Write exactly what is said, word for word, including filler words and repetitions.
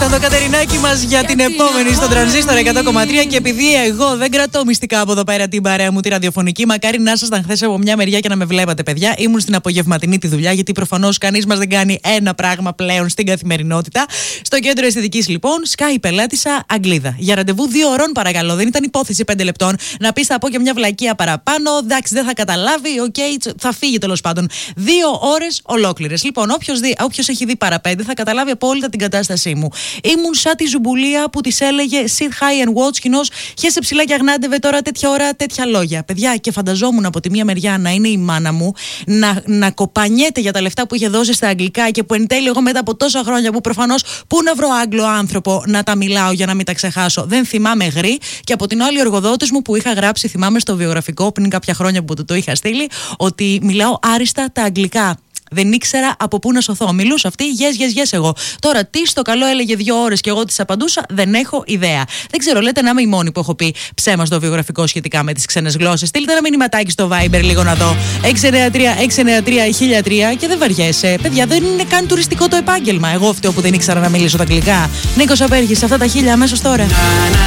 το Κατερινάκι μας για την επόμενη στον Τρανζίστορ εκατό κόμμα τρία. Και επειδή εγώ δεν κρατώ μυστικά από εδώ πέρα την παρέα μου τη ραδιοφωνική, μακάρι να ήσασταν χθες από μια μεριά και να με βλέπατε, παιδιά. Ήμουν στην απογευματινή τη δουλειά, γιατί προφανώς κανείς μας δεν κάνει ένα πράγμα πλέον στην καθημερινότητα. Στο κέντρο αισθητικής, λοιπόν, σκάει η πελάτησα Αγγλίδα. Για ραντεβού δύο ωρών, παρακαλώ. Δεν ήταν υπόθεση πέντε λεπτών. Να πει, θα πω και μια βλακεία παραπάνω. Εντάξει, δεν θα καταλάβει. Οκ, okay, θα φύγει τέλος πάντων. Δύο ώρες ολόκληρες. Λοιπόν, όποιος έχει δει παρά πέντε θα καταλάβει απόλυτα την κατάστασή μου. Ήμουν σαν τη Ζουμπουλία που της έλεγε sit high and watch, κοινώς χέσε ψηλά και αγνάντευε τώρα τέτοια ώρα τέτοια λόγια. Παιδιά, και φανταζόμουν από τη μία μεριά να είναι η μάνα μου, να, να κοπανιέται για τα λεφτά που είχε δώσει στα αγγλικά και που εν τέλει εγώ μετά από τόσα χρόνια που προφανώς πού να βρω Άγγλο άνθρωπο να τα μιλάω για να μην τα ξεχάσω. Δεν θυμάμαι γρή. Και από την άλλη, ο εργοδότης μου που είχα γράψει, θυμάμαι στο βιογραφικό πριν κάποια χρόνια που το, το είχα στείλει, ότι μιλάω άριστα τα αγγλικά. Δεν ήξερα από πού να σωθώ. Μιλούσα αυτή, yes, yes, yes, εγώ. Τώρα, τι στο καλό έλεγε δύο ώρες και εγώ της απαντούσα, δεν έχω ιδέα. Δεν ξέρω, λέτε να είμαι η μόνη που έχω πει ψέμα στο βιογραφικό σχετικά με τις ξένες γλώσσες. Στείλτε ένα μηνυματάκι στο Viber λίγο να δω. έξι εννιά τρία έξι εννιά τρία χίλια τρία και δεν βαριέσαι. Παιδιά, δεν είναι καν τουριστικό το επάγγελμα. Εγώ φταίω που δεν ήξερα να μιλήσω τα αγγλικά. Νίκος Απέργης, αυτά τα χίλια αμέσως τώρα.